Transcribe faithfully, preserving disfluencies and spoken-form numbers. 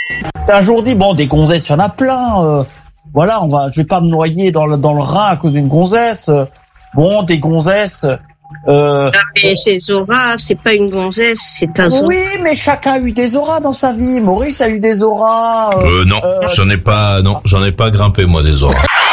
T'as un jour dit, bon, des gonzesses, il y en a plein. Euh, voilà, on va, je vais pas me noyer dans le, dans le Rhin à cause d'une gonzesse. Bon, des gonzesses. Euh, non, mais c'est Zora, c'est pas une gonzesse, c'est un Zora. Oui, mais chacun a eu des auras dans sa vie. Maurice a eu des auras. Euh, euh non, euh, j'en ai pas, non, j'en ai pas grimpé moi des auras.